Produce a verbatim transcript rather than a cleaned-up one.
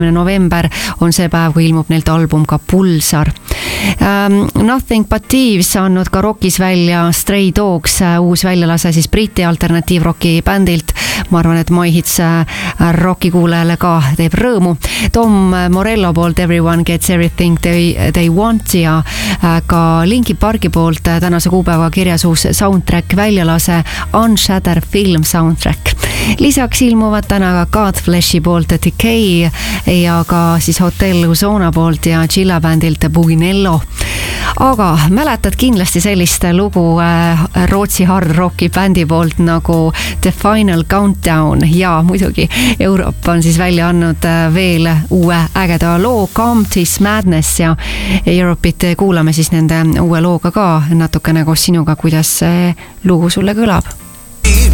november on see päev, kui ilmub neilt album ka Pulsar. Um, Nothing But Thieves andnud ka rockis välja Stray Dogs, uus väljalase siis Briti alternatiivroki bändilt. Ma arvan, et My Hits rocki kuulajale ka teeb rõõmu. Tom Morello poolt Everyone Gets Everything They, they Want ja ka Linkin Parki poolt tänase kuupäeva kirjas uus soundtrack väljalase Unshattered Film soundtrack. Lisaks ilmuvad täna ka Godfleshi poolt Decay ja ka siis Hotel Luzona poolt ja Chilla bändilt Buginello. Aga mäletad kindlasti sellist lugu Rootsi hard rocki bändi poolt nagu The Final Countdown ja muidugi Euroopa on siis välja andnud veel uue ägeda loo Come This Madness ja Euroopit kuulame siis nende uue looga ka natukene koos sinuga, kuidas see lugu sulle kõlab.